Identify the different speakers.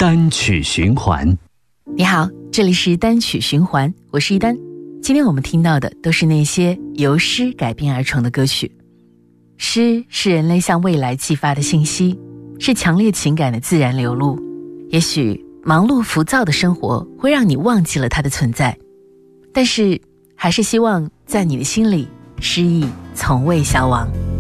Speaker 1: 单曲循环。
Speaker 2: 你好，这里是单曲循环，我是一丹。今天我们听到的都是那些由诗改编而成的歌曲。诗是人类向未来寄发的信息，是强烈情感的自然流露。也许忙碌浮躁的生活会让你忘记了它的存在，但是还是希望在你的心里，诗意从未消亡。